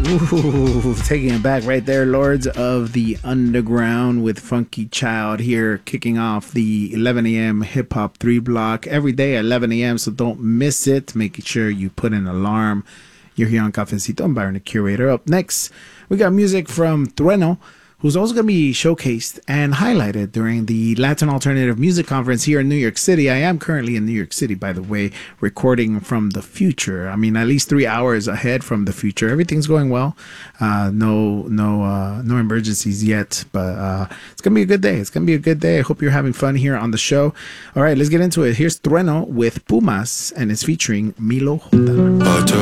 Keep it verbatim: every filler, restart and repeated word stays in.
Ooh, taking it back right there, Lords of the Underground with Funky Child here, kicking off the eleven a.m. Hip Hop three block every day at eleven a.m. So don't miss it. Making sure you put an alarm. You're here on Cafecito. I'm Byron, the curator. Up next, we got music from Trueno, who's also going to be showcased and highlighted during the Latin Alternative Music Conference here in New York City. I am currently in New York City, by the way, recording from the future. I mean, at least three hours ahead from the future. Everything's going well. Uh, no, no, uh, no emergencies yet, but uh, it's going to be a good day. It's going to be a good day. I hope you're having fun here on the show. All right, let's get into it. Here's Trueno with Pumas, and it's featuring Milo J. Ocho